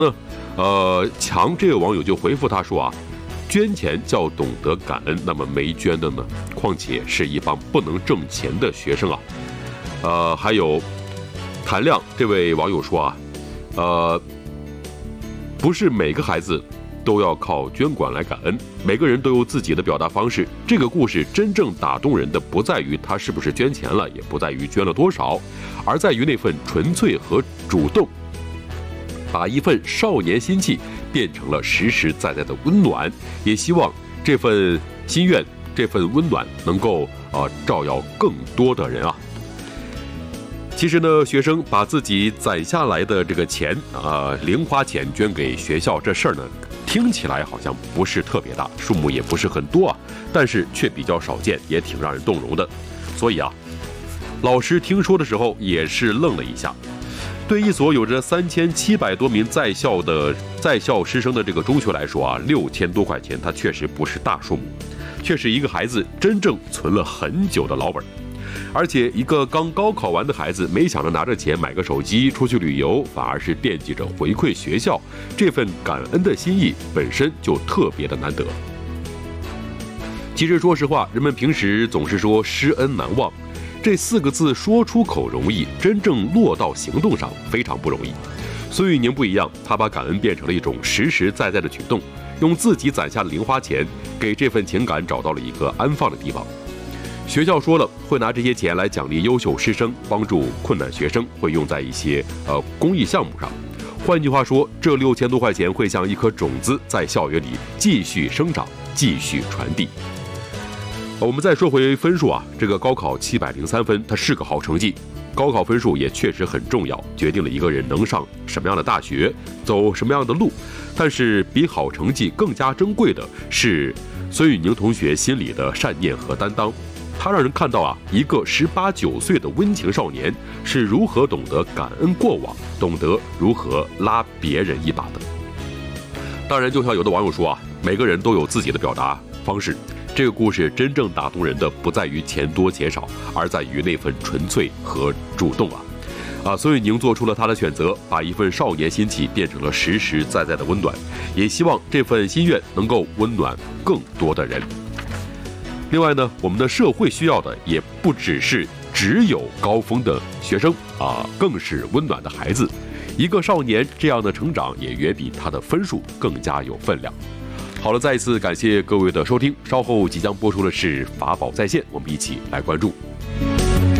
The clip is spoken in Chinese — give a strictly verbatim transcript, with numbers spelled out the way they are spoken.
那呃，强这位网友就回复他说啊，捐钱叫懂得感恩，那么没捐的呢？况且是一帮不能挣钱的学生啊。呃，还有谭亮这位网友说啊，呃，不是每个孩子都要靠捐款来感恩，每个人都有自己的表达方式。这个故事真正打动人的，不在于他是不是捐钱了，也不在于捐了多少，而在于那份纯粹和主动，把一份少年心气变成了实实在在的温暖。也希望这份心愿，这份温暖能够啊、呃、照耀更多的人啊。其实呢，学生把自己攒下来的这个钱啊、呃，零花钱捐给学校这事儿呢，听起来好像不是特别大，数目也不是很多啊，但是却比较少见，也挺让人动容的。所以啊，老师听说的时候也是愣了一下。对一所有着三千七百多名在校的在校师生的这个中学来说啊，六千多块钱，它确实不是大数目，却是一个孩子真正存了很久的老本。而且一个刚高考完的孩子，没想着拿着钱买个手机出去旅游，反而是惦记着回馈学校，这份感恩的心意本身就特别的难得。其实说实话，人们平时总是说师恩难忘，这四个字说出口容易，真正落到行动上非常不容易。孙玉宁不一样，他把感恩变成了一种实实在在的举动，用自己攒下的零花钱，给这份情感找到了一个安放的地方。学校说了，会拿这些钱来奖励优秀师生，帮助困难学生，会用在一些呃公益项目上。换句话说，这六千多块钱会像一颗种子，在校园里继续生长，继续传递。我们再说回分数啊，这个高考七百零三分，它是个好成绩。高考分数也确实很重要，决定了一个人能上什么样的大学，走什么样的路。但是比好成绩更加珍贵的是孙玉宁同学心里的善念和担当。他让人看到啊，一个十八九岁的温情少年是如何懂得感恩过往，懂得如何拉别人一把的。当然，就像有的网友说啊，每个人都有自己的表达方式。这个故事真正打动人的，不在于钱多钱少，而在于那份纯粹和主动啊！啊，孙玉宁做出了他的选择，把一份少年心气变成了实实在在的温暖，也希望这份心愿能够温暖更多的人。另外呢，我们的社会需要的也不只是只有高峰的学生啊，更是温暖的孩子。一个少年这样的成长，也远比他的分数更加有分量。好了，再一次感谢各位的收听，稍后即将播出的是法宝在线，我们一起来关注。